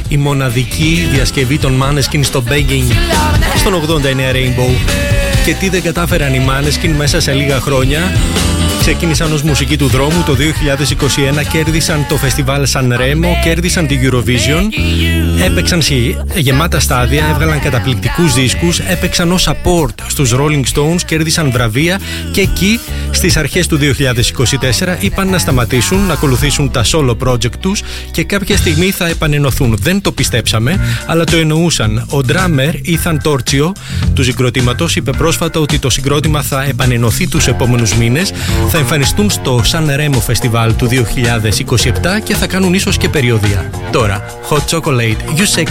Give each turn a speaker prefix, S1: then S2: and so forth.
S1: η μοναδική διασκευή των Måneskin στο Begging στον 89 Rainbow. Και τι δεν κατάφεραν οι Måneskin μέσα σε λίγα χρόνια. Ξεκίνησαν ως μουσική του δρόμου το 2021, κέρδισαν το φεστιβάλ San Remo, κέρδισαν τη Eurovision, έπαιξαν σε γεμάτα στάδια, έβγαλαν καταπληκτικούς δίσκους, έπαιξαν ως support στους Rolling Stones, κέρδισαν βραβεία και εκεί στις αρχές του 2024 είπαν να σταματήσουν, να ακολουθήσουν τα solo project τους και κάποια στιγμή θα επανενωθούν. Δεν το πιστέψαμε, αλλά το εννοούσαν. Ο drummer Ethan Torchio του συγκροτήματος είπε πρόσφατα ότι το συγκρότημα θα επανενωθεί τους επόμενους μήνες, θα εμφανιστούν στο San Remo Festival του 2027 και θα κάνουν ίσως και περιοδεία. Τώρα, Hot Chocolate, You Sex